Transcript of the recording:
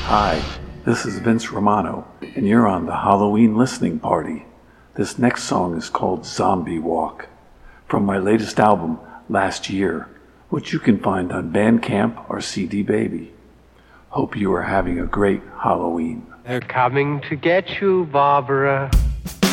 Hi, this is Vince Romano, and you're on the Halloween listening party. This next song is called Zombie Walk, from my latest album, Last Year, which you can find on Bandcamp or CD Baby. Hope you are having a great Halloween. They're coming to get you, Barbara.